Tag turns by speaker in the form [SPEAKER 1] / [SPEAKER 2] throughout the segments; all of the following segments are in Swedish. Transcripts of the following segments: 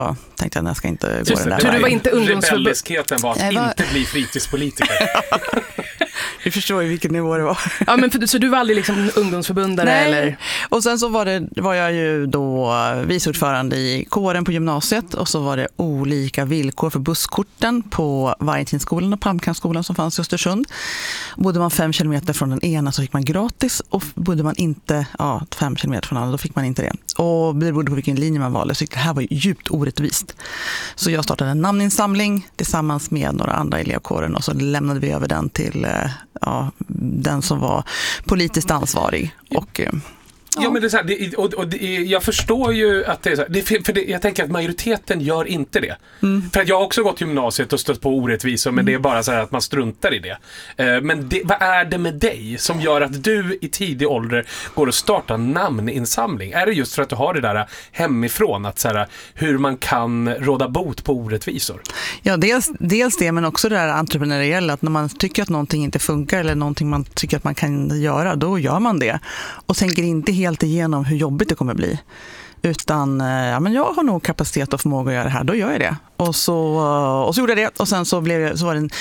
[SPEAKER 1] Ja, tänkte jag ska inte gå den där.
[SPEAKER 2] Du var inte ungdomsförbund. Rebelliskheten var att
[SPEAKER 3] inte bli fritidspolitiker.
[SPEAKER 1] Vi förstår ju vilken nivå det var.
[SPEAKER 2] Ja, men så du var aldrig liksom ungdomsförbundare?
[SPEAKER 1] Nej.
[SPEAKER 2] Eller?
[SPEAKER 1] Och sen så var jag ju då viceordförande i kåren på gymnasiet, och så var det olika villkor för busskorten på Vargtinsskolan och Palmkampsskolan som fanns i Östersund. Bodde man 5 kilometer från den ena så fick man gratis, och bodde man inte 5 kilometer från den andra, då fick man inte det. Och det berodde på vilken linje man valde, så det här var djupt orättvist. Så jag startade en namninsamling tillsammans med några andra i elevkåren, och så lämnade vi över den till den som var politiskt ansvarig. Och
[SPEAKER 3] ja, men det är så här, jag förstår ju att det är så här, jag tänker att majoriteten gör inte det. För att jag har också gått gymnasiet och stött på orättvisor, men det är bara så här att man struntar i det. Men vad är det med dig som gör att du i tidig ålder går och startar namninsamling? Är det just för att du har det där hemifrån, att så här, hur man kan råda bot på orättvisor?
[SPEAKER 1] Ja, dels det, men också det där entreprenöriella, att när man tycker att någonting inte funkar eller någonting man tycker att man kan göra, då gör man det. Och tänker inte helt igenom hur jobbigt det kommer bli. Utan men jag har nog kapacitet och förmåga att göra det här, då gör jag det. Och så gjorde jag det, och sen så var det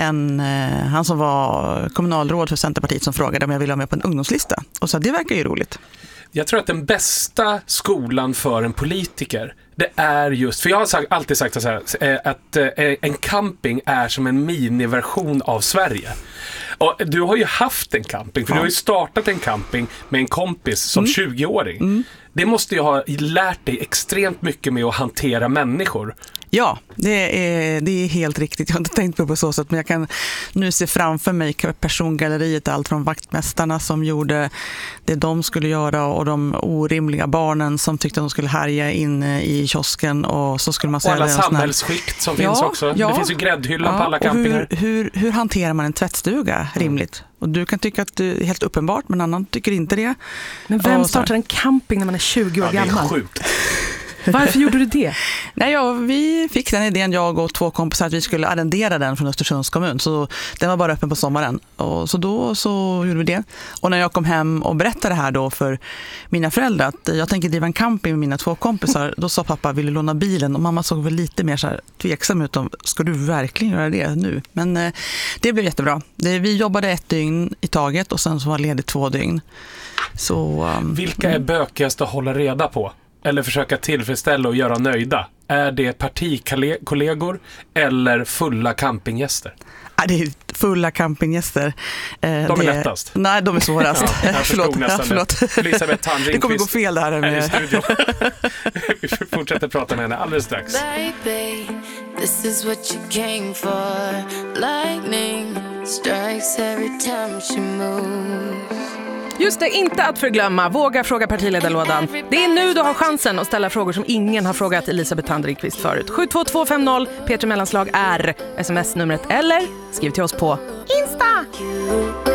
[SPEAKER 1] han som var kommunalråd för Centerpartiet som frågade om jag ville vara med på en ungdomslista. Och så det verkar ju roligt.
[SPEAKER 3] Jag tror att den bästa skolan för en politiker, det är just, för jag har alltid sagt så här, att en camping är som en miniversion av Sverige. Och du har ju haft en camping, för du har ju startat en camping med en kompis som 20-åring. Det måste ju ha lärt dig extremt mycket med att hantera människor.
[SPEAKER 1] Ja, det är helt riktigt. Jag har inte tänkt på så sätt, men jag kan nu se framför mig persongalleriet, allt från vaktmästarna som gjorde det de skulle göra, och de orimliga barnen som tyckte att de skulle härja in i kiosken, och så skulle man säga,
[SPEAKER 3] och alla samhällsskikt som finns också. Det finns ju gräddhyllan på alla campingar.
[SPEAKER 1] Hur hanterar man en tvättstuga rimligt? Och du kan tycka att det är helt uppenbart, men annan tycker inte det.
[SPEAKER 2] Men vem startar en camping när man är 20 år gammal?
[SPEAKER 3] Det är sjukt.
[SPEAKER 2] Varför gjorde du det?
[SPEAKER 1] Nej, vi fick den idén, jag och 2 kompisar, att vi skulle arrendera den från Östersunds kommun. Så den var bara öppen på sommaren. Och så då gjorde vi det. Och när jag kom hem och berättade det här då för mina föräldrar, att jag tänker driva en camping med mina 2 kompisar, då sa pappa, vill du låna bilen? Och mamma såg väl lite mer så här tveksam ut, om ska du verkligen göra det nu? Men det blev jättebra. Vi jobbade 1 dygn i taget, och sen så var ledigt 2 dygn. Så,
[SPEAKER 3] vilka är bökigast att hålla reda på? Eller försöka tillfredsställa och göra nöjda? Är det partikollegor eller fulla campinggäster?
[SPEAKER 1] Det är fulla campinggäster.
[SPEAKER 3] De är lättast?
[SPEAKER 1] Nej, de är svårast.
[SPEAKER 3] Förlåt. Elisabeth Tandringqvist.
[SPEAKER 1] Det kommer gå fel där med
[SPEAKER 3] studion. Vi fortsätter prata med henne alldeles strax.
[SPEAKER 4] Baby, this is what you came for. Lightning strikes every time she moves.
[SPEAKER 2] Just det, inte att förglömma. Våga fråga partiledarlådan. Det är nu du har chansen att ställa frågor som ingen har frågat Elisabeth Tandringqvist förut. 72250 P3 mellanslag är sms-numret, eller skriv till oss på Insta.